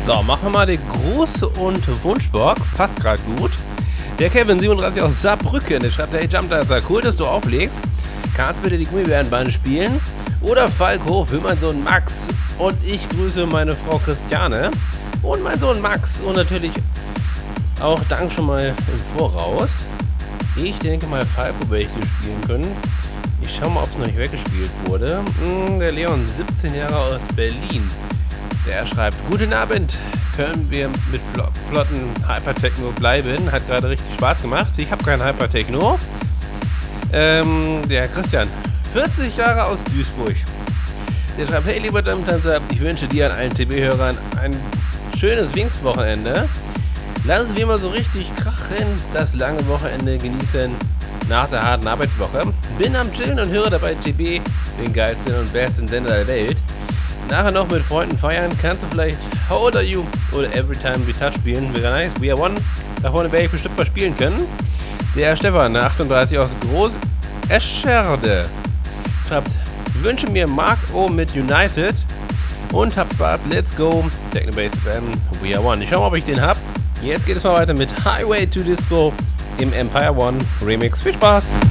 So, machen wir mal die Gruß- und Wunschbox. Passt gerade gut. Der Kevin37 aus Saarbrücken, der schreibt, hey Jumpdancer, cool, dass du auflegst. Kannst bitte die Gummibärenbahn spielen? Oder Falk hoch für meinen Sohn Max. Und ich grüße meine Frau Christiane und meinen Sohn Max. Und natürlich auch Dank schon mal im Voraus. Ich denke mal, Falco werde ich hier spielen können. Ich schaue mal, ob es noch nicht weggespielt wurde. Der Leon, 17 Jahre aus Berlin. Der schreibt, guten Abend, können wir mit flotten Hypertechno bleiben? Hat gerade richtig Spaß gemacht. Ich habe keinen Hypertechno. Der Christian, 40 Jahre aus Duisburg. Der schreibt, hey lieber Jumpdancer, ich wünsche dir und allen TB-Hörern ein schönes Pfingstwochenende. Lassen wir mal so richtig krachen, das lange Wochenende genießen nach der harten Arbeitswoche. Bin am Chillen und höre dabei TB, den geilsten und besten Sender der Welt. Nachher noch mit Freunden feiern, kannst du vielleicht How Old Are You oder Every Time We Touch spielen. Wäre nice, We Are One. Da vorne werde ich bestimmt was spielen können. Der Stefan, 38 aus Groß Escherde, schreibt, wünsche mir Mark O mit United und hab Bart Let's Go, Technobase FM, We Are One. Ich schau mal, ob ich den hab. Jetzt geht es mal weiter mit Highway to Disco im Empire One Remix. Viel Spaß!